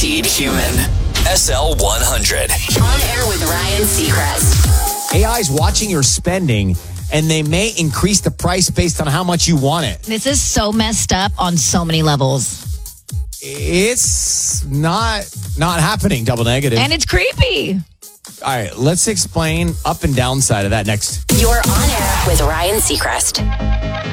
Guaranteed Human. SL 100. On air with Ryan Seacrest. AI is watching your spending, and they may increase the price based on how much you want it. This is so messed up on so many levels. It's not happening, double negative. And it's creepy. All right, let's explain up and downside of that next. You're on air with Ryan Seacrest.